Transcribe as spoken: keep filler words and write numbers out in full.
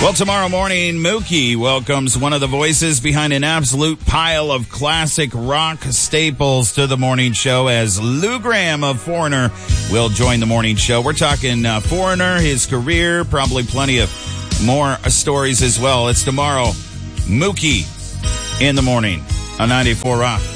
Well, tomorrow morning, Mookie welcomes one of the voices behind an absolute pile of classic rock staples to the morning show as Lou Gramm of Foreigner will join the morning show. We're talking uh, Foreigner, his career, probably plenty of more stories as well. It's tomorrow, Mookie in the morning on ninety-four Rock.